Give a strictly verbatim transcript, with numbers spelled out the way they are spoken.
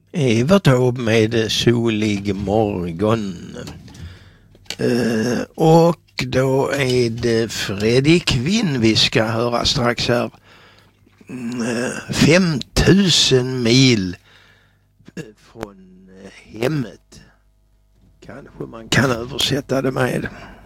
Evertorp med solig morgon. Uh, och då är det Fredrik Quinn vi ska höra strax här. Uh, femtusen mil uh, från uh, hemmet. Kanske man kan översätta det med.